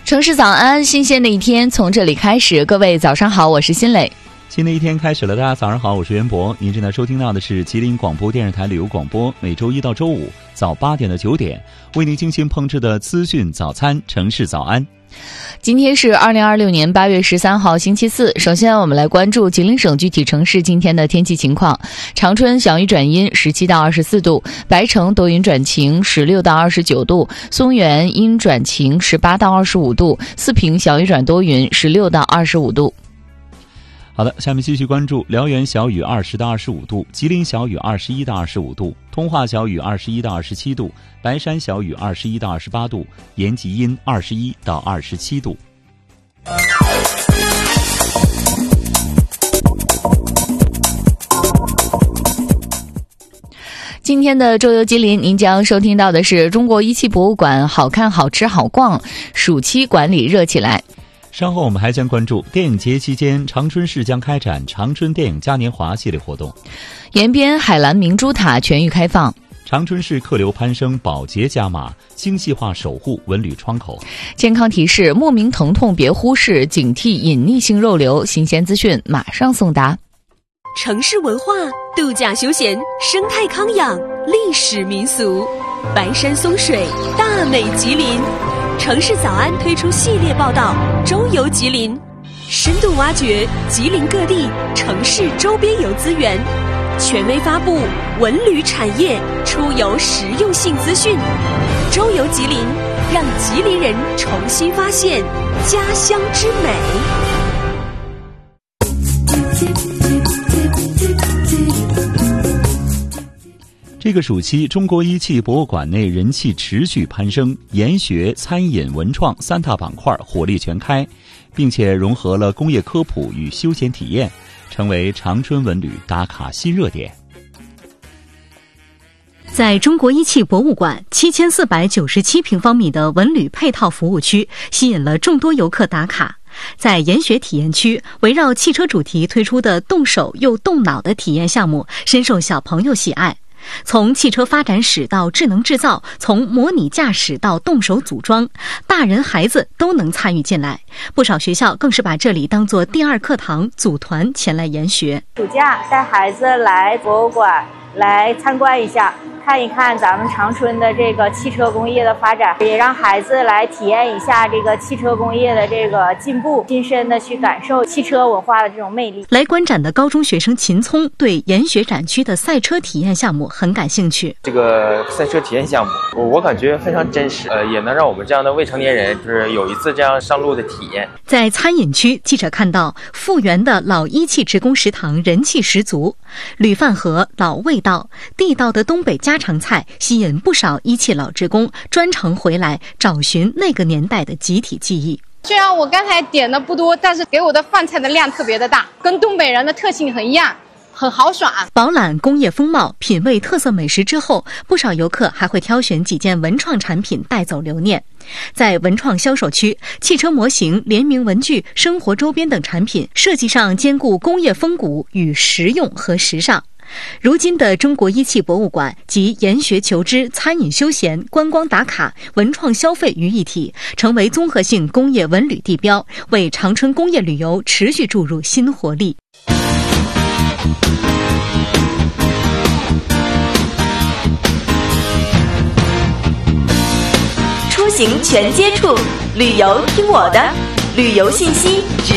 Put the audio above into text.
城市早安，新鲜的一天从这里开始。各位早上好，我是辛磊。 新的一天开始了，大家早上好，我是袁博。您正在收听到的是吉林广播电视台旅游广播，每周一到周五早8点到9点为您精心烹制的资讯早餐城市早安。 今天是2026年8月13号星期四。首先我们来关注吉林省具体城市今天的天气情况。长春小雨转阴17到24度，白城多云转晴16到29度，松原阴转晴18到25度，四平小雨转多云16到25度。 好的，下面继续关注辽源小雨20到25度，吉林小雨21到25度，通化小雨21到27度，白山小雨21到28度，延吉阴21到27度。 今天的周游吉林，您将收听到的是中国一汽博物馆好看好吃好逛，暑期管理热起来。 稍后我们还将关注电影节期间，长春市将开展长春电影嘉年华系列活动。 延边海蓝明珠塔全域开放。 长春市客流攀升，保洁加码，精细化守护文旅窗口。 健康提示：莫名疼痛别忽视，警惕隐匿性肉瘤。新鲜资讯马上送达。 城市文化、度假休闲、生态康养、历史民俗，白山松水，大美吉林。城市早安推出系列报道《周游吉林》，深度挖掘吉林各地城市周边游资源，权威发布文旅产业出游实用性资讯。周游吉林，让吉林人重新发现家乡之美。 这个暑期，中国一汽博物馆内人气持续攀升，研学、餐饮、文创三大板块火力全开，并且融合了工业科普与休闲体验，成为长春文旅打卡新热点。 在中国一汽博物馆7497平方米的文旅配套服务区，吸引了众多游客打卡。在研学体验区，围绕汽车主题推出的动手又动脑的体验项目深受小朋友喜爱。从汽车发展史到智能制造，从模拟驾驶到动手组装，大人孩子都能参与进来。不少学校更是把这里当作第二课堂，组团前来研学。 暑假带孩子来博物馆来参观一下，看一看咱们长春的这个汽车工业的发展，也让孩子来体验一下这个汽车工业的这个进步，亲身的去感受汽车文化的这种魅力。 来观展的高中学生秦聪对研学展区的赛车体验项目很感兴趣。 这个赛车体验项目我感觉非常真实，也能让我们这样的未成年人就是有一次这样上路的体验。 在餐饮区，记者看到复原的老一汽职工食堂人气十足，铝饭盒、老味道、地道的东北家常菜吸引不少一汽老职工专程回来找寻那个年代的集体记忆。 虽然我刚才点的不多，但是给我的饭菜的量特别的大，跟东北人的特性很一样，很豪爽。 饱览工业风貌，品味特色美食之后，不少游客还会挑选几件文创产品带走留念。在文创销售区，汽车模型、联名文具、生活周边等产品设计上兼顾工业风骨与实用和时尚。如今的中国一汽博物馆集研学求知、餐饮休闲、观光打卡、文创消费于一体，成为综合性工业文旅地标，为长春工业旅游持续注入新活力。 出行全接触，旅游听我的，旅游信息